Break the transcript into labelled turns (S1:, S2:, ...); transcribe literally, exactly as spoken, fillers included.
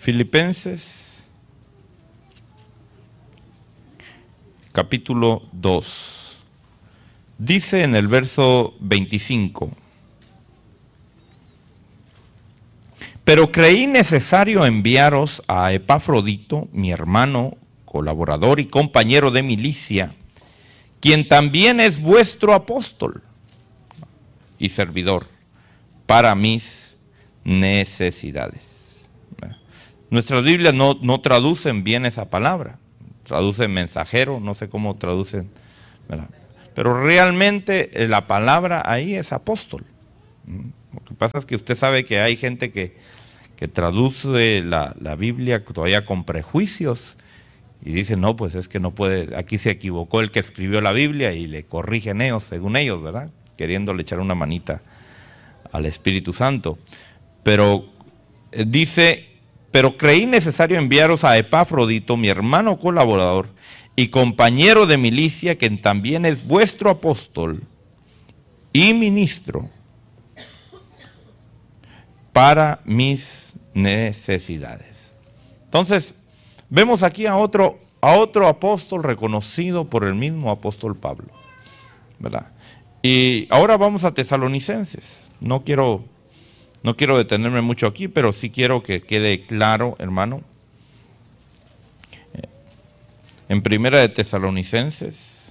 S1: Filipenses capítulo dos. Dice en el verso veinticinco: pero creí necesario enviaros a Epafrodito, mi hermano, colaborador y compañero de milicia, quien también es vuestro apóstol y servidor para mis necesidades. Nuestras Biblias no, no traducen bien esa palabra, traducen mensajero, no sé cómo traducen, ¿verdad? Pero realmente la palabra ahí es apóstol. Lo que pasa es que usted sabe que hay gente que, que traduce la, la Biblia todavía con prejuicios y dice, no, pues es que no puede, aquí se equivocó el que escribió la Biblia, y le corrigen ellos, según ellos, ¿verdad? Queriéndole echar una manita al Espíritu Santo. Pero eh, dice, pero creí necesario enviaros a Epafrodito, mi hermano colaborador y compañero de milicia, quien también es vuestro apóstol y ministro para mis necesidades. Entonces, vemos aquí a otro, a otro apóstol reconocido por el mismo apóstol Pablo, ¿verdad? Y ahora vamos a Tesalonicenses. No quiero, no quiero detenerme mucho aquí, pero sí quiero que quede claro, hermano. En primera de Tesalonicenses,